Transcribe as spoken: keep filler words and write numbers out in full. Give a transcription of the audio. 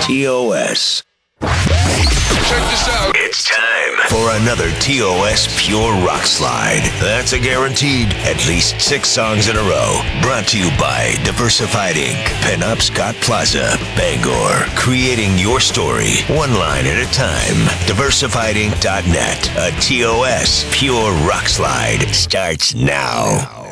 T O S. Check this out. It's time for another T O S Pure Rock Slide. That's a guaranteed at least six songs in a row. Brought to you by Diversified Incorporated. Pinup Scott Plaza, Bangor. Creating your story, one line at a time. diversified inc dot net. A T O S Pure Rock Slide starts now.